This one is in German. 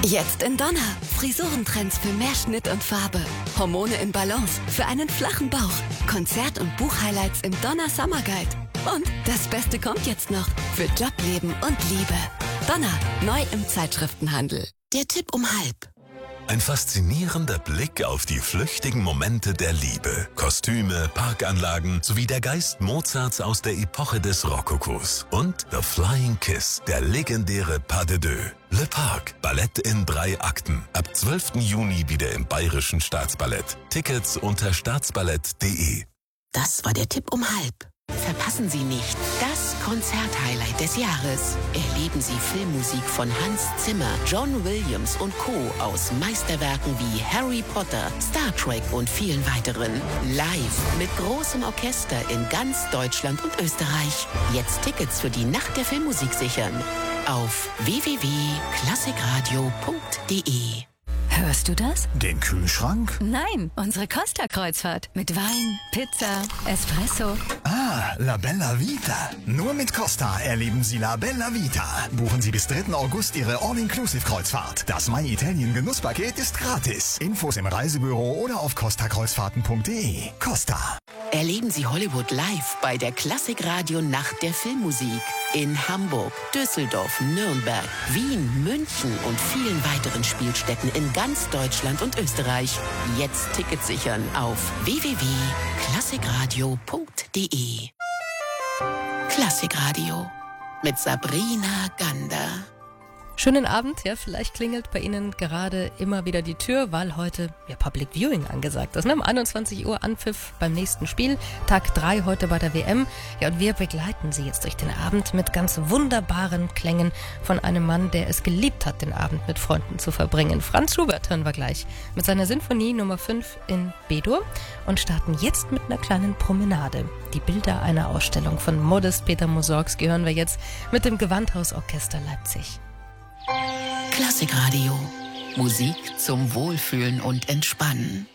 Jetzt in Donner. Frisurentrends für mehr Schnitt und Farbe. Hormone in Balance für einen flachen Bauch. Konzert- und Buchhighlights im Donner Summer Guide. Und das Beste kommt jetzt noch. Für Job, Leben und Liebe. Donner. Neu im Zeitschriftenhandel. Der Tipp um 12:30. Ein faszinierender Blick auf die flüchtigen Momente der Liebe, Kostüme, Parkanlagen sowie der Geist Mozarts aus der Epoche des Rokokos und The Flying Kiss, der legendäre Pas de Deux. Le Parc, Ballett in 3 Akten. Ab 12. Juni wieder im Bayerischen Staatsballett. Tickets unter staatsballett.de. Das war der Tipp um 12:30. Verpassen Sie nicht das Konzerthighlight des Jahres. Erleben Sie Filmmusik von Hans Zimmer, John Williams und Co. aus Meisterwerken wie Harry Potter, Star Trek und vielen weiteren. Live mit großem Orchester in ganz Deutschland und Österreich. Jetzt Tickets für die Nacht der Filmmusik sichern. Auf www.klassikradio.de. Hörst du das? Den Kühlschrank? Nein, unsere Costa-Kreuzfahrt. Mit Wein, Pizza, Espresso. Ah, La Bella Vita. Nur mit Costa erleben Sie La Bella Vita. Buchen Sie bis 3. August Ihre All-Inclusive-Kreuzfahrt. Das My Italien Genusspaket ist gratis. Infos im Reisebüro oder auf costakreuzfahrten.de. Costa. Erleben Sie Hollywood live bei der Klassikradio Nacht der Filmmusik. In Hamburg, Düsseldorf, Nürnberg, Wien, München und vielen weiteren Spielstätten in ganz Deutschland und Österreich. Jetzt Tickets sichern auf www.klassikradio.de. Klassikradio mit Sabrina Gander. Schönen Abend, ja, vielleicht klingelt bei Ihnen gerade immer wieder die Tür, weil heute Public Viewing angesagt ist. Um 21 Uhr Anpfiff beim nächsten Spiel, Tag 3 heute bei der WM. Ja, und wir begleiten Sie jetzt durch den Abend mit ganz wunderbaren Klängen von einem Mann, der es geliebt hat, den Abend mit Freunden zu verbringen. Franz Schubert hören wir gleich mit seiner Sinfonie Nummer 5 in B-Dur und starten jetzt mit einer kleinen Promenade. Die Bilder einer Ausstellung von Modest Peter Mussorgsky hören wir jetzt mit dem Gewandhausorchester Leipzig. Klassikradio. Musik zum Wohlfühlen und Entspannen.